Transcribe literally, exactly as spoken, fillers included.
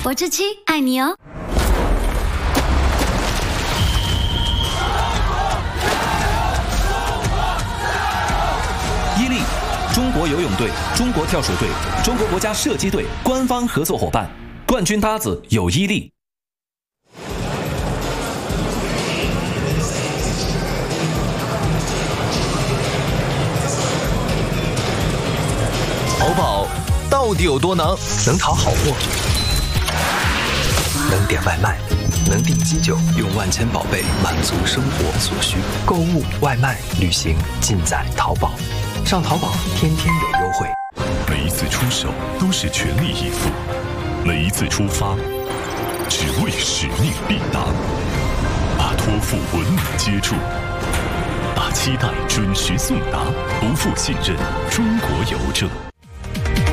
博智七爱你哦。 伊利，中国游泳队、中国跳水队、中国国家射击队官方合作伙伴，冠军搭子有伊利。 淘宝到底有多能？能淘好货，能点外卖，能订机酒，用万千宝贝满足生活所需。购物、外卖、旅行，尽在淘宝。上淘宝，天天有优惠。 每一次出手都是全力以赴，每一次出发，只为使命必达。把托付稳稳接住，把期待准时送达，不负信任。中国邮政。